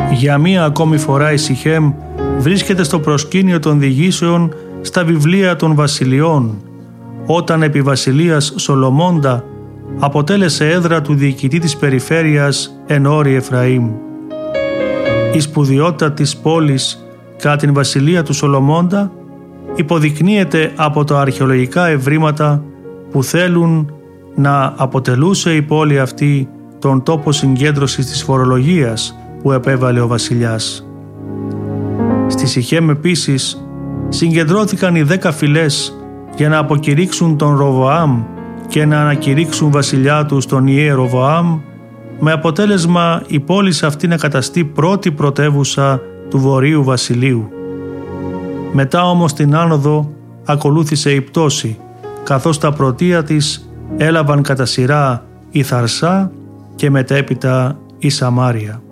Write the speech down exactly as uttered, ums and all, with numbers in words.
Για μία ακόμη φορά η Σιχέμ βρίσκεται στο προσκήνιο των διηγήσεων στα βιβλία των βασιλειών, όταν επί βασιλείας Σολομώντα αποτέλεσε έδρα του διοικητή της περιφέρειας εν Όρη Εφραήμ. Η σπουδαιότητα της πόλης κατά την βασιλεία του Σολομώντα υποδεικνύεται από τα αρχαιολογικά ευρήματα που θέλουν να αποτελούσε η πόλη αυτή τον τόπο συγκέντρωσης της φορολογίας που επέβαλε ο βασιλιάς. Στη Σιχέμ επίσης συγκεντρώθηκαν οι δέκα φυλές για να αποκηρύξουν τον Ροβοάμ και να ανακηρύξουν βασιλιά τους τον Ιεροβοάμ, με αποτέλεσμα η πόλη αυτή να καταστεί πρώτη πρωτεύουσα του Βορείου Βασιλείου. Μετά όμως την άνοδο ακολούθησε η πτώση, καθώς τα πρωτεία της έλαβαν κατά σειρά η Θαρσά και μετέπειτα η Σαμάρια.